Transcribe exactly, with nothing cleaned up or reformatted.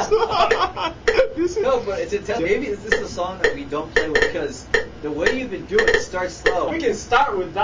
This is No, but it's intense. Maybe this is a song that we don't play with because the way you've been doing it starts slow. We can start with that.